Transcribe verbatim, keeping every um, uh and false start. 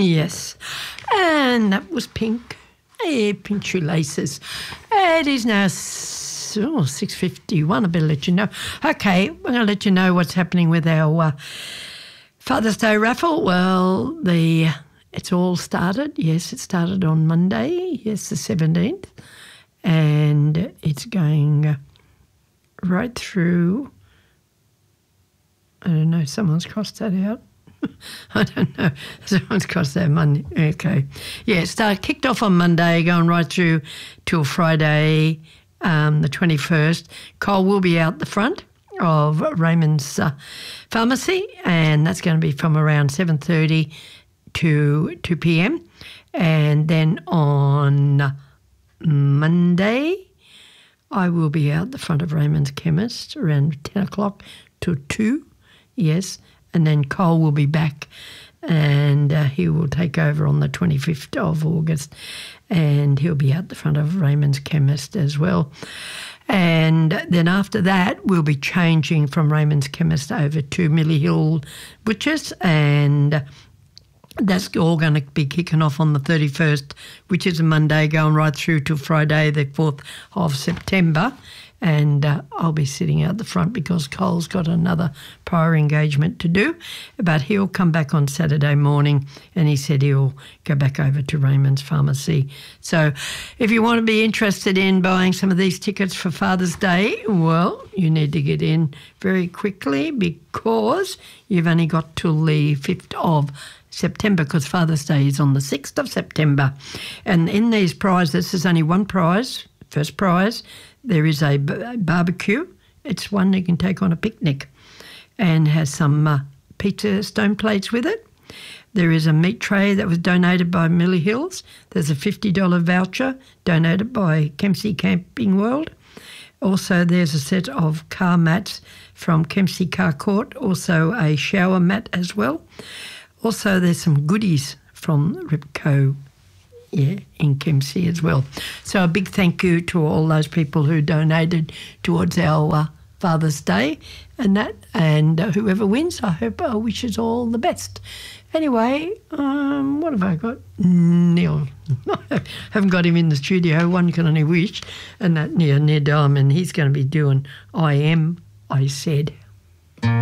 Yes. And that was Pink. Yeah, Pink Shoelaces. It is now oh, six fifty-one. I better let you know. Okay, we're going to let you know what's happening with our uh, Father's Day raffle. Well, the it's all started. Yes, it started on Monday. Yes, the seventeenth. And it's going right through. I don't know, someone's crossed that out. I don't know. Someone's crossed that Monday. Okay. Yeah, it started, kicked off on Monday, going right through till Friday, um, the twenty-first. Cole will be out the front of Raymond's uh, pharmacy, and that's going to be from around seven thirty to two p.m. And then on Monday, I will be out the front of Raymond's chemist around ten o'clock till two. Yes, and then Cole will be back and uh, he will take over on the twenty-fifth of August and he'll be out the front of Raymond's chemist as well. And then after that, we'll be changing from Raymond's chemist over to Millie Hill Butchers, and that's all going to be kicking off on the thirty-first, which is a Monday, going right through to Friday, the fourth of September. And uh, I'll be sitting out the front because Cole's got another prior engagement to do. But he'll come back on Saturday morning and he said he'll go back over to Raymond's Pharmacy. So if you want to be interested in buying some of these tickets for Father's Day, well, you need to get in very quickly because you've only got till the fifth of September because Father's Day is on the sixth of September. And in these prizes, there's only one prize, first prize. There is a b- barbecue. It's one you can take on a picnic and has some uh, pizza stone plates with it. There is a meat tray that was donated by Millie Hills. There's a fifty dollars voucher donated by Kempsey Camping World. Also, there's a set of car mats from Kempsey Car Court, also a shower mat as well. Also, there's some goodies from Ripco, yeah, in Kempsey as well. So a big thank you to all those people who donated towards our uh, Father's Day and that. And uh, whoever wins, I hope I wish us all the best. Anyway, um, what have I got? Neil. I haven't got him in the studio. One can only wish. And that Neil, Neil Diamond, he's going to be doing I Am, I Said.